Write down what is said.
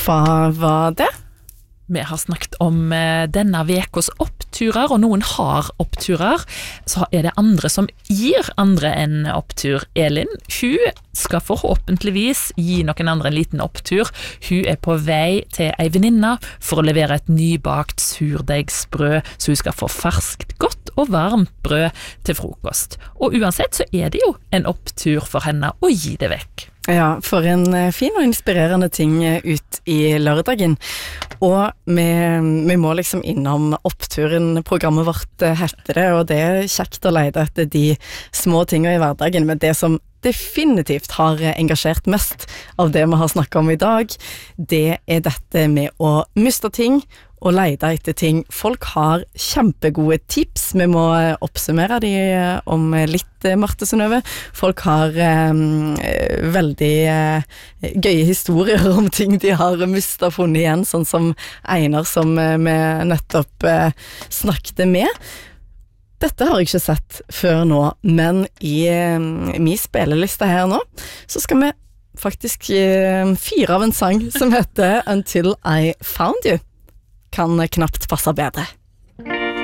Hva var det? Vi har snakket om denne vekos oppturer, og noen har oppturer. Så det andre som gir andre en opptur. Elin, hun skal forhåpentligvis gi noen andre en liten opptur. Hun på vei til ei venninne for å levere et nybakt surdeigsbrød, så hun skal få ferskt, godt og varmt brød til frokost. Og uansett så det jo en opptur for henne å gi det vekk. Ja, for en fin og inspirerende ting ut i lørdagen. Og vi må liksom innom oppturen, programmet vårt heter det, og det kjekt å lete etter de små tingene i hverdagen, men det som definitivt har engasjert mest av det vi har snakket om i dag, det dette med å miste ting og lete etter ting. Folk har kjempegode tips. Vi må oppsummere de om litt, Marte Synnøve. Folk har veldig gøye historier om ting de har mistet og funnet igjen, sånn som Einar som vi nettopp snakket med. Dette har jeg ikke sett før nå, men i min spilleliste her nå, så skal vi faktisk fyre av en sang som heter Until I Found You. Kan knapt passe bedre.